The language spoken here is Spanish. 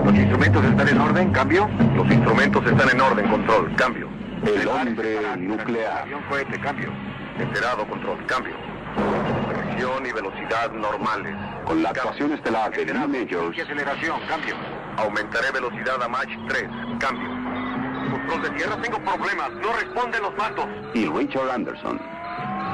¿Los instrumentos están en orden? ¿Cambio? Los instrumentos están en orden, control. Cambio. El hombre nuclear. Avión cohete, cambio. Enterado, control. Cambio. Presión y velocidad normales. Con la actuación estelar de Lee Majors. Y aceleración, cambio. Aumentaré velocidad a Mach 3. Cambio. Control de tierra, tengo problemas. No responden los mandos. Y Richard Anderson.